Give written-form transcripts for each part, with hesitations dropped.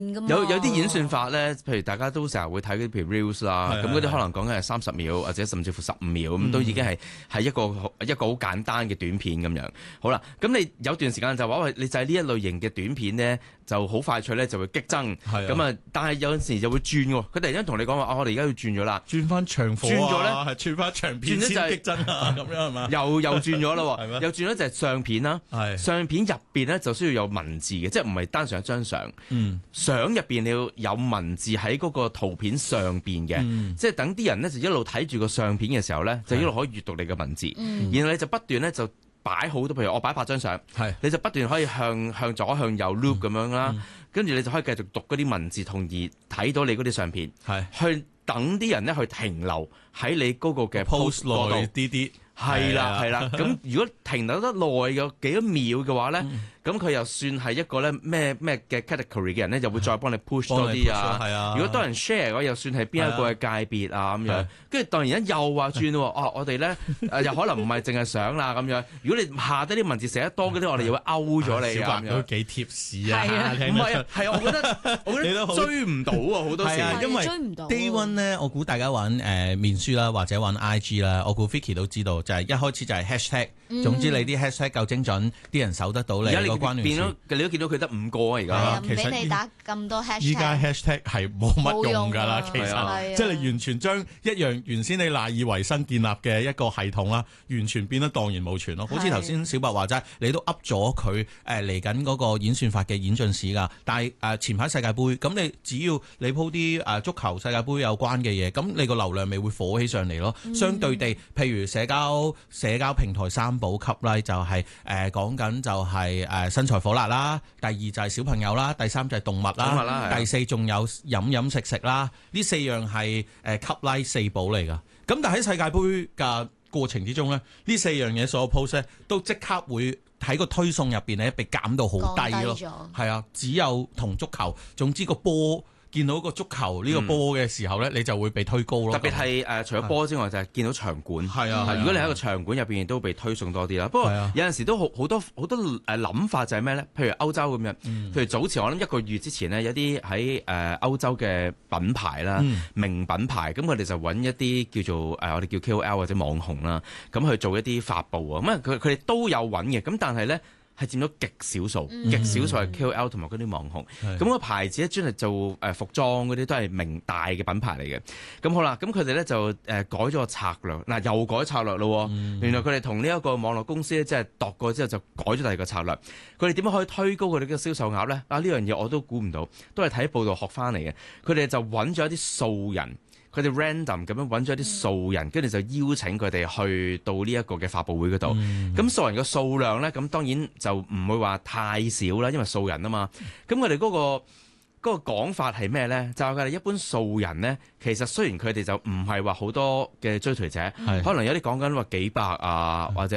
有啲演算法咧，譬如大家都成日會睇嗰啲譬如 Reels 啦，咁嗰啲可能講緊係30秒或者甚至乎15秒咁，都已經係一個好簡單嘅短片咁樣。好啦，咁你有段時間就話喂，你就係呢一類型嘅短片咧，就好快脆咧就會激增，咁啊，但係有陣時就會轉喎，佢突然間同你講話我哋而家要轉咗啦， 轉翻長貨轉咗咧， 係轉翻長片先激增啊，咁樣係嘛？ 又轉咗啦喎，又轉咗就係相片啦，相片入邊咧就需要有文字嘅，即係唔係單純一張相，相入邊你要有文字喺嗰個圖片上邊嘅，即係等啲人咧就一路睇住個相片嘅時候咧，就一路可以閱讀你嘅文字，然後你就不斷咧就擺好多，譬如我擺8張相，你就不斷可以向左向右 loop 咁樣啦，跟住你就可以繼續讀嗰啲文字，從而睇到你嗰啲相片，去等啲人咧去停留喺你嗰個嘅 post 嗰度啲。係啦，咁如果停留得耐嘅幾多秒嘅話咧，咁佢又算係一個咧咩嘅 category 嘅人咧，就會再幫你 push 多啲啊。如果多人 share 嘅話，又算係邊一個嘅界別啊咁樣。跟住突然間又話轉喎，我哋咧又可能唔係淨係相啦咁樣。如果你下低啲文字寫得多嗰啲，我哋又會勾咗你啊。 小白都幾貼士啊！ 唔係啊，係我覺得追唔到啊，好多時。 因為 Day One 咧，我估大家玩面書啦，或者玩 IG 啦，我估 Vicky 都知道，就係一開始就係 hashtag。總之你啲 hashtag 夠精準，啲人搜得到你個關聯詞。你都見到佢得5個啊！而家其實你打咁多 hashtag， 依家 hashtag 係冇乜用㗎啦。其實即係你完全將一樣原先你賴以為生建立嘅一個系統啦，完全變得蕩然無存咯。好似頭先小白話齋，你都噏咗佢嚟緊嗰個演算法嘅演進史㗎。但係前排世界盃，咁你只要你鋪啲足球世界盃有關嘅嘢，咁你個流量咪會火起上嚟咯。相對地，譬如社交平台3寶級啦，就係講緊就係身材火辣啦，第2就係小朋友啦，第3就係動物啦，第4仲有飲食啦，呢4樣係吸 like 4寶嚟㗎。咁但係喺世界盃嘅過程之中咧，呢4樣嘢所有 post 咧都即刻會喺個推送入邊咧被減到好低咯。係啊，只有同足球，總之個波。見到個足球呢個波嘅時候咧，你就會被推高咯。特別係除咗波之外，就係見到場館。如果你喺個場館入邊，都被推送多啲啦。不過有陣時都好多諗法就係咩咧？譬如歐洲咁樣，譬如早前我諗1個月之前呢，有啲喺歐洲嘅品牌啦，名品牌，咁佢哋就揾一啲叫做我哋叫 KOL 或者網紅啦，咁去做一啲發布啊。咁佢哋都有揾嘅，咁但係咧，係佔咗極少數係 KOL 同埋嗰啲網紅，咁個牌子咧專係做服裝嗰啲都係名大嘅品牌嚟嘅。咁好啦，咁佢哋咧就改咗個策略，嗱又改策略咯。原來佢哋同呢一個網絡公司咧，即係度過之後就改咗第二個策略。佢哋點樣可以推高佢哋嘅銷售額咧？呢樣嘢我都估唔到，都係睇報道學翻嚟嘅。佢哋就揾咗一啲素人。佢哋 random 咁樣揾咗一啲素人，跟住就邀請佢哋去到呢一個嘅發佈會嗰度。咁素人嘅數量咧，咁當然就唔會話太少啦，因為素人啊嘛。咁佢哋嗰個講法係咩咧？就係佢哋一般素人咧，其實雖然佢哋就唔係話好多嘅追隨者，可能有啲講緊話幾百啊，或者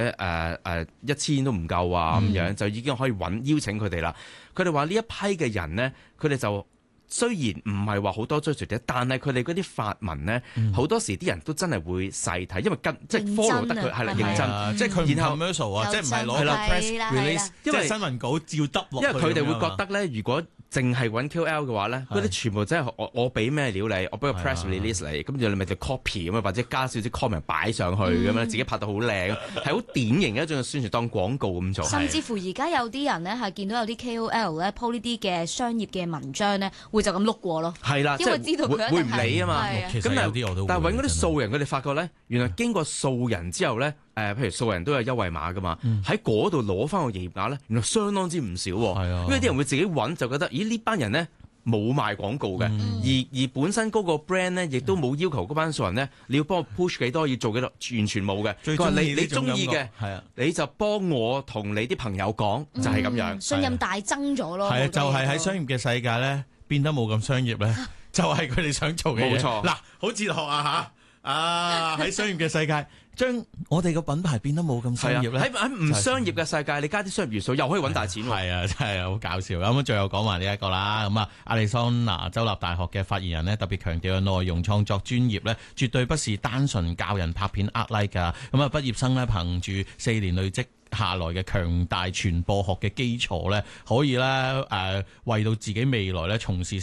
1000都唔夠啊咁樣，就已經可以邀請佢哋啦。佢哋話呢一批嘅人咧，佢哋就雖然唔係話好多追隨者，但係佢哋嗰啲發文咧，好多時啲人都真係會細睇，因為即係 follow 得佢係啦，認真，即係佢唔係 commercial 啊，即係唔係攞個 press release，因為新聞稿照得落去。因為佢哋會覺得咧，如果淨係揾 KOL 嘅話咧，嗰啲全部真係我俾咩料你，我俾個 press release 你，咁你咪就 copy 咁啊，或者加少少 comment 擺上去咁樣，自己拍到好靚，係好典型嘅一種宣傳，當廣告咁做。 甚至乎而家有啲人咧係見到有啲 KOL 咧 po 呢啲嘅商業嘅文章咧，會就咁碌過咯。係啦，因為知道佢會唔理啊嘛。 其實有啲我都， 但係揾嗰啲素人，佢哋發覺咧，原來經過素人之後咧。譬如素人都有優惠碼噶嘛，喺嗰度攞翻個營業額咧，原來相當之唔少喎。因為啲人會自己揾，就覺得咦呢班人咧冇賣廣告嘅，而本身嗰個 brand 咧亦都冇要求嗰班素人咧，你要幫我 push 幾多，要做幾多，完全冇嘅。佢話你中意嘅，你就幫我同你啲朋友講，就係咁樣。 信任大增咗咯。 係啊，就係喺商業嘅世界咧，變得冇咁商業咧，就係佢哋想做嘅嘢。冇錯。嗱，好哲學啊嚇！喺商業嘅世界。將我哋個品牌變得冇咁商業咧， 喺唔商業嘅世界，你加啲商業元素又可以揾大錢喎。 係啊，真係好搞笑。咁最後講埋呢一個啦。咁亞利桑那州立大學嘅發言人呢，特別強調內容創作專業咧，絕對不是單純教人拍片呃 like 㗎。咁畢業生咧，憑住4年累積下來嘅強大傳播學嘅基礎咧，可以咧為到自己未來咧從事